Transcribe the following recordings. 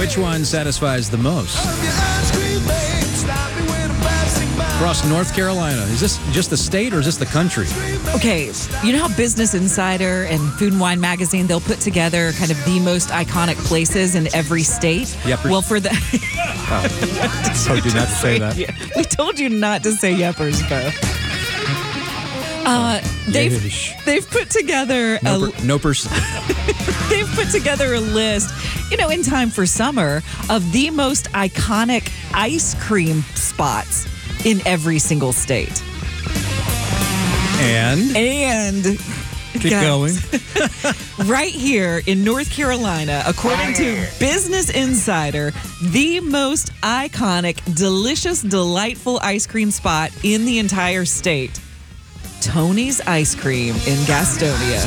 Which one satisfies the most? Across North Carolina. Is this just the state or is this the country? Okay, you know how Business Insider and Food and Wine Magazine, they'll put together kind of the most iconic places in every state? Yep. Well, for the... Told you not to say that. We told you not to say yuppers, Bo. They've put together Nopers. They've put together a list, in time for summer, of the most iconic ice cream spots in every single state. And keep going. Right here in North Carolina, according to Business Insider, the most iconic, delicious, delightful ice cream spot in the entire state. Tony's Ice Cream in Gastonia.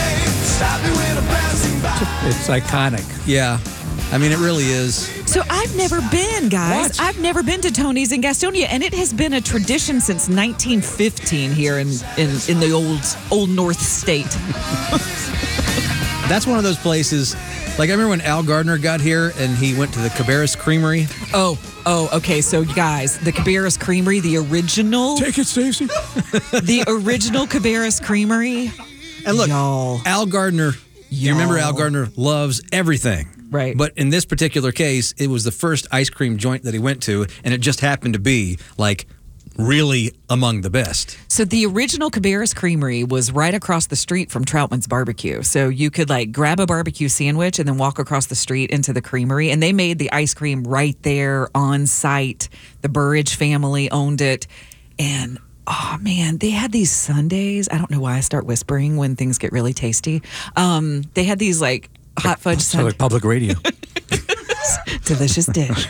It's iconic. Yeah. I mean, it really is. So I've never been, guys. What? I've never been to Tony's in Gastonia, and it has been a tradition since 1915 here in the old North State. That's one of those places. Like, I remember when Al Gardner got here and he went to the Cabarrus Creamery. Oh, okay. So, guys, the Cabarrus Creamery, the original. Take it, Stacey. The original Cabarrus Creamery. And look, Y'all. Al Gardner, you remember Al Gardner loves everything. Right. But in this particular case, it was the first ice cream joint that he went to, and it just happened to be, like, really among the best. So the original Cabarrus Creamery was right across the street from Troutman's Barbecue. So you could grab a barbecue sandwich and then walk across the street into the creamery. And they made the ice cream right there on site. The Burridge family owned it. And oh man, they had these sundaes. I don't know why I start whispering when things get really tasty. They had these hot fudge So like public radio. delicious dish.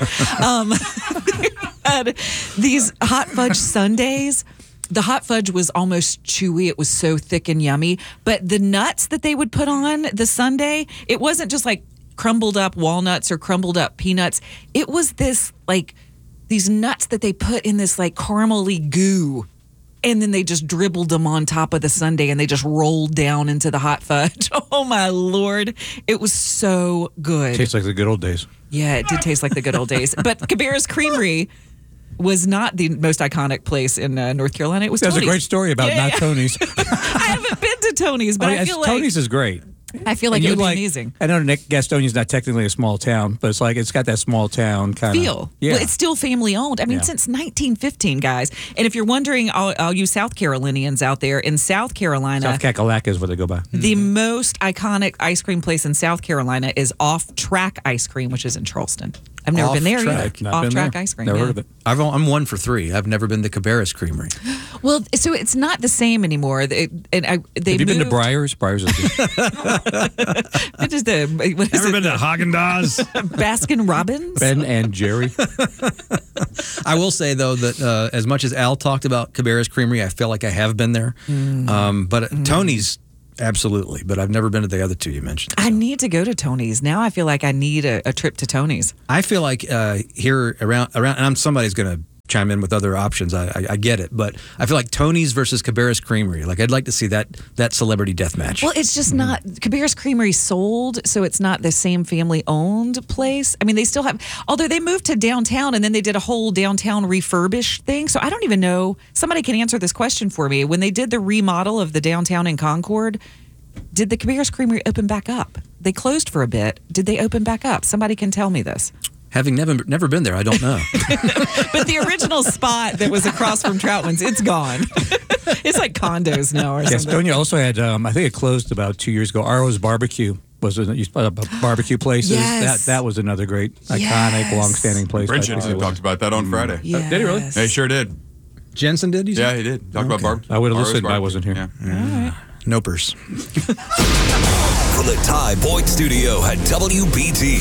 Had these hot fudge sundaes. The hot fudge was almost chewy. It was so thick and yummy. But the nuts that they would put on the sundae, it wasn't just crumbled up walnuts or crumbled up peanuts. It was this these nuts that they put in this caramely goo. And then they just dribbled them on top of the sundae and they just rolled down into the hot fudge. Oh, my Lord. It was so good. Tastes like the good old days. Yeah, it did taste like the good old days. But Cabarrus Creamery was not the most iconic place in North Carolina. It was There's Tony's. a great story about not Tony's. I haven't been to Tony's, but I feel like Tony's is great. I feel like it would be amazing. I know Gastonia's not technically a small town, but it's got that small town kind of feel. Yeah. Well, it's still family owned. I mean, since 1915, guys. And if you're wondering, all you South Carolinians out there, in South Carolina, South Kakalaka is what they go by. The most iconic ice cream place in South Carolina is Off Track Ice Cream, which is in Charleston. I've never been there either. Off Track Ice Cream. Never heard of it. I'm 1 for 3. I've never been to Cabarrus Creamery. Well, so it's not the same anymore. Have you been to Briars? Briars is good. What is been to Haagen-Dazs? Baskin Robbins? Ben and Jerry. I will say, though, that as much as Al talked about Cabarrus Creamery, I feel like I have been there. But Tony's, absolutely. But I've never been to the other two you mentioned. I need to go to Tony's. Now I feel like I need a trip to Tony's. I feel like here around, and somebody's going to chime in with other options. I get it, but I feel like Tony's versus Cabarrus Creamery. I'd like to see that celebrity death match. Well, it's just not Cabarrus Creamery sold, so it's not the same family owned place. I mean, they still have, although they moved to downtown and then they did a whole downtown refurbish thing. So I don't even know. Somebody can answer this question for me. When they did the remodel of the downtown in Concord, did the Cabarrus Creamery open back up? They closed for a bit. Did they open back up? Somebody can tell me this. Having never been there, I don't know. But the original spot that was across from Troutman's, it's gone. It's like condos now or something. Gastonia also had, I think it closed about 2 years ago. Arro's Barbecue was barbecue places. Yes. That was another great, iconic, long-standing place. Brent Jensen talked about that on Friday. Yes. Did he really? Yeah, he sure did. Jensen did, you say? Yeah, he did. Talked about barbecue. I would have Arro's listened, but I barbecue. wasn't here. Yeah. Nopers. From the Ty Boyd Studio at WBT.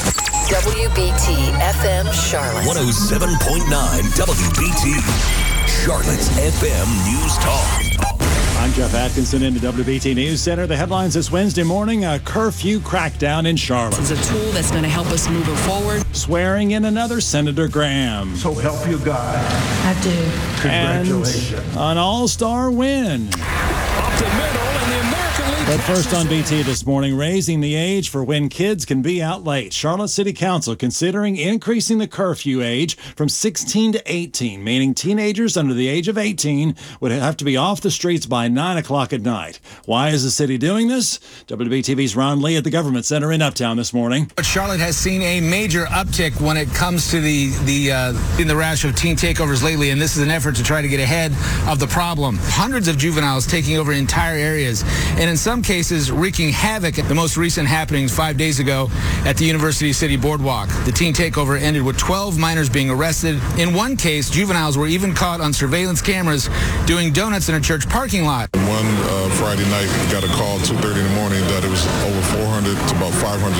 WBT FM Charlotte. 107.9 WBT. Charlotte's FM News Talk. I'm Jeff Atkinson in the WBT News Center. The headlines this Wednesday morning, a curfew crackdown in Charlotte. It's a tool that's going to help us moving forward. Swearing in another Senator Graham. So help you God. I do. Congratulations. And an all-star win. Up the middle, and the American League But first on BT this morning, raising the age for when kids can be out late. Charlotte City Council considering increasing the curfew age from 16 to 18, meaning teenagers under the age of 18 would have to be off the streets by 9 o'clock at night. Why is the city doing this? WBTV's Ron Lee at the Government Center in Uptown this morning. Charlotte has seen a major uptick when it comes to the rash of teen takeovers lately, and this is an effort to try to get ahead of the problem. Hundreds of juveniles taking over entire areas, and in some cases wreaking havoc. The most recent happenings 5 days ago at the University City Boardwalk. The teen takeover ended with 12 minors being arrested. In one case, juveniles were even caught on surveillance cameras doing donuts in a church parking lot. One Friday night, we got a call at 2:30 in the morning that it was over 400 to about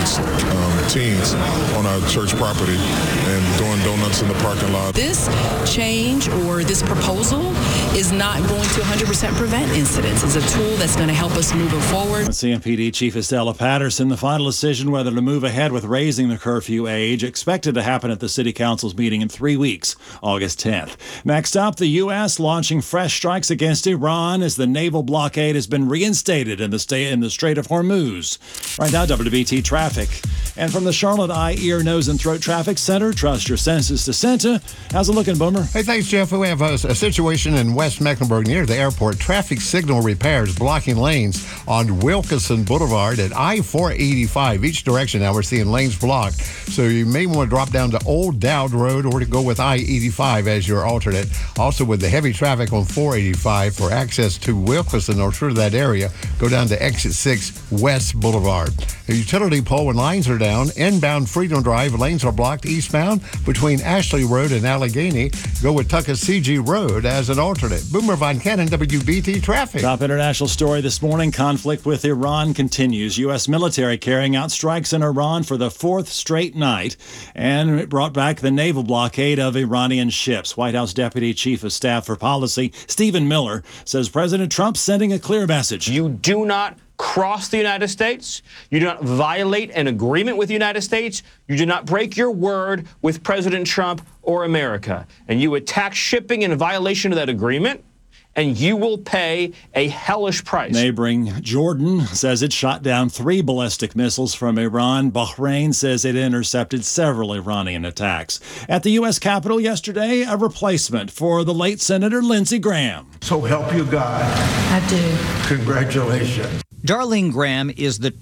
500 teens on our church property and doing donuts in the parking lot. This change or this proposal is not going to 100% prevent incidents. It's a tool that's going to help us move forward. CMPD Chief Estella Patterson, the final decision whether to move ahead with raising the curfew age expected to happen at the City Council's meeting in 3 weeks, August 10th. Next up, the U.S. launching fresh strikes against Iran as the naval blockade has been reinstated in the Strait of Hormuz. Right now, WBT traffic. And from the Charlotte Eye, Ear, Nose, and Throat Traffic Center, trust your senses to Santa. How's it looking, Boomer? Hey, thanks, Jeff. We have a situation in West Mecklenburg near the airport. Traffic signal repairs blocking lanes on Wilkinson Boulevard at I-485. Each direction now we're seeing lanes blocked. So you may want to drop down to Old Dowd Road or to go with I-85 as your alternate. Also with the heavy traffic on 485 for access to Wilkinson or through that area, go down to Exit 6 West Boulevard. The utility pole and lines are down. Inbound Freedom Drive lanes are blocked eastbound between Ashley Road and Allegheny. Go with Tuckasegee Road as an alternate. Boomer Von Cannon, WBT Traffic. Top international story this morning. Conflict with Iran continues. U.S. military carrying out strikes in Iran for the fourth straight night, and it brought back the naval blockade of Iranian ships. White House Deputy Chief of Staff for Policy Stephen Miller says President Trump's sending a clear message. You do not cross the United States. You do not violate an agreement with the United States. You do not break your word with President Trump or America. And you attack shipping in violation of that agreement, and you will pay a hellish price. Neighboring Jordan says it shot down 3 ballistic missiles from Iran. Bahrain says it intercepted several Iranian attacks. At the U.S. Capitol yesterday, a replacement for the late Senator Lindsey Graham. So help you God. I do. Congratulations. Darlene Graham is the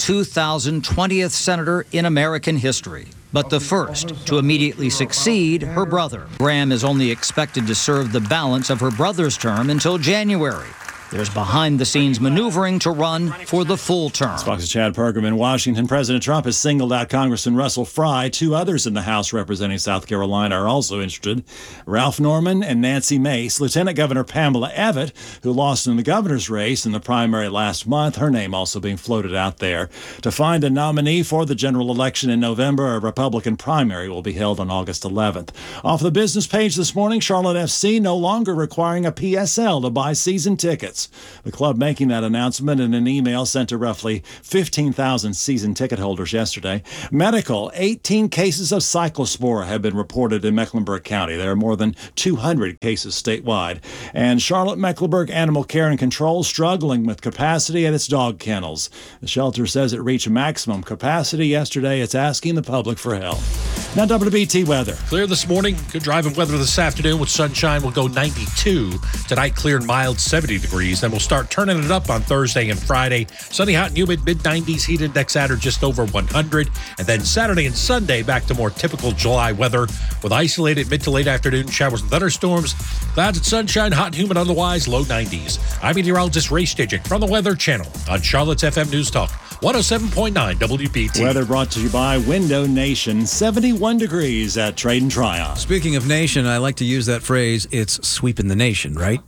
2020th senator in American history, but the first to immediately succeed her brother. Graham is only expected to serve the balance of her brother's term until January. There's behind-the-scenes maneuvering to run for the full term. Fox's Chad Pergram in Washington. President Trump has singled out Congressman Russell Fry. 2 others in the House representing South Carolina are also interested. Ralph Norman and Nancy Mace. Lieutenant Governor Pamela Abbott, who lost in the governor's race in the primary last month, her name also being floated out there. To find a nominee for the general election in November, a Republican primary will be held on August 11th. Off the business page this morning, Charlotte FC no longer requiring a PSL to buy season tickets. The club making that announcement in an email sent to roughly 15,000 season ticket holders yesterday. Medical, 18 cases of cyclospora have been reported in Mecklenburg County. There are more than 200 cases statewide. And Charlotte Mecklenburg Animal Care and Control struggling with capacity at its dog kennels. The shelter says it reached maximum capacity yesterday. It's asking the public for help. Now WBT weather. Clear this morning. Good driving weather this afternoon with sunshine. Will go 92. Tonight clear and mild 70 degrees. Then we'll start turning it up on Thursday and Friday. Sunny, hot, and humid, mid-90s. Heat index at or just over 100. And then Saturday and Sunday back to more typical July weather with isolated mid to late afternoon showers and thunderstorms. Clouds and sunshine, hot and humid otherwise, low 90s. I'm meteorologist Ray Stidgick from the Weather Channel on Charlotte's FM News Talk 107.9 WBT. Weather brought to you by Window Nation. 71 degrees at Trade and Tryon. Speaking of nation, I like to use that phrase, it's sweeping the nation, right?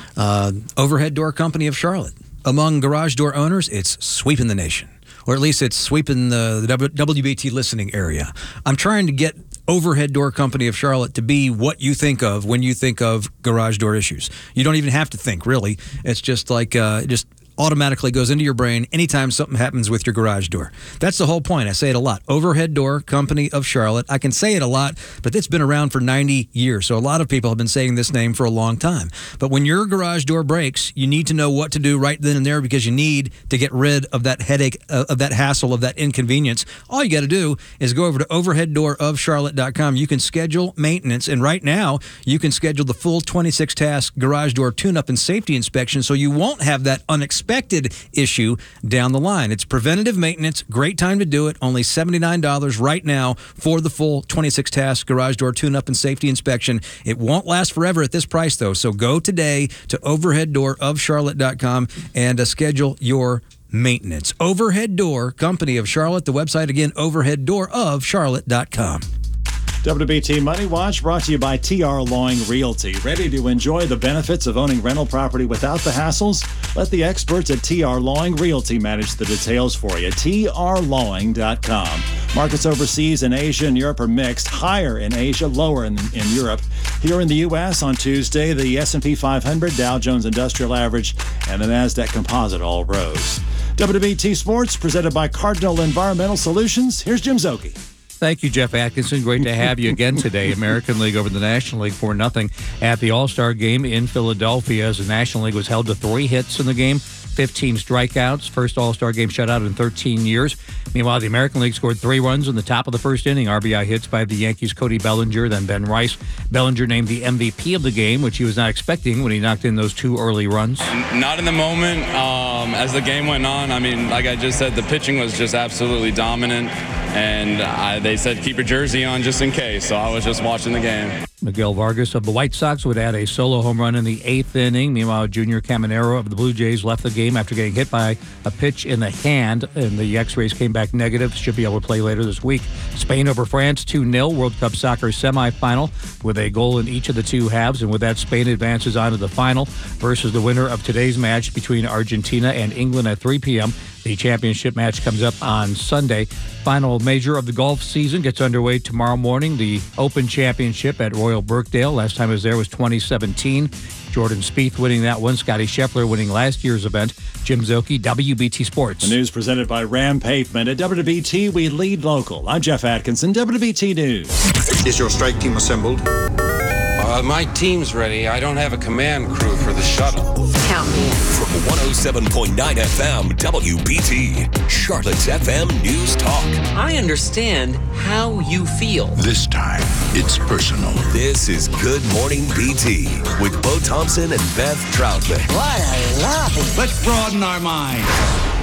Overhead Door Company of Charlotte. Among garage door owners, it's sweeping the nation. Or at least it's sweeping the WBT listening area. I'm trying to get Overhead Door Company of Charlotte to be what you think of when you think of garage door issues. You don't even have to think, really. It's just like, just automatically goes into your brain anytime something happens with your garage door. That's the whole point. I say it a lot. Overhead Door Company of Charlotte. I can say it a lot, but it's been around for 90 years. So a lot of people have been saying this name for a long time. But when your garage door breaks, you need to know what to do right then and there, because you need to get rid of that headache, of that hassle, of that inconvenience. All you got to do is go over to overheaddoorofcharlotte.com. You can schedule maintenance, and right now you can schedule the full 26-task garage door tune-up and safety inspection, so you won't have that unexpected issue down the line. It's preventative maintenance. Great time to do it. Only $79 right now for the full 26-task garage door tune-up and safety inspection. It won't last forever at this price, though, so go today to overheaddoorofcharlotte.com and schedule your maintenance. Overhead Door Company of Charlotte. The website again, overheaddoorofcharlotte.com. WBT Money Watch brought to you by TR Lawing Realty. Ready to enjoy the benefits of owning rental property without the hassles? Let the experts at TR Lawing Realty manage the details for you. trlawing.com. Markets overseas in Asia and Europe are mixed. Higher in Asia, lower in Europe. Here in the U.S. on Tuesday, the S&P 500, Dow Jones Industrial Average, and the NASDAQ Composite all rose. WBT Sports presented by Cardinal Environmental Solutions. Here's Jim Szoke. Thank you, Jeff Atkinson. Great to have you again today. American League over the National League 4-0 at the All-Star Game in Philadelphia, as the National League was held to 3 hits in the game, 15 strikeouts, first All-Star Game shutout in 13 years. Meanwhile, the American League scored 3 runs in the top of the first inning. RBI hits by the Yankees' Cody Bellinger, then Ben Rice. Bellinger named the MVP of the game, which he was not expecting when he knocked in those 2 early runs. Not in the moment. As the game went on, I mean, like I just said, the pitching was just absolutely dominant. And they said, keep your jersey on just in case. So I was just watching the game. Miguel Vargas of the White Sox would add a solo home run in the 8th inning. Meanwhile, Junior Caminero of the Blue Jays left the game after getting hit by a pitch in the hand, and the X-rays came back negative. Should be able to play later this week. Spain over France, 2-0. World Cup Soccer semifinal with a goal in each of the 2 halves. And with that, Spain advances on to the final versus the winner of today's match between Argentina and England at 3 p.m. The championship match comes up on Sunday. Final major of the golf season gets underway tomorrow morning. The Open Championship at Royal Birkdale. Last time I was there was 2017. Jordan Spieth winning that one. Scotty Scheffler winning last year's event. Jim Szoke, WBT Sports. The news presented by Ram Pavement. At WBT, we lead local. I'm Jeff Atkinson, WBT News. Is your strike team assembled? My team's ready. I don't have a command crew for the shuttle. Count me in. From 107.9 FM WBT, Charlotte's FM News Talk. I understand how you feel. This time, it's personal. This is Good Morning BT with Bo Thompson and Beth Troutman. What a lobby. Let's broaden our minds.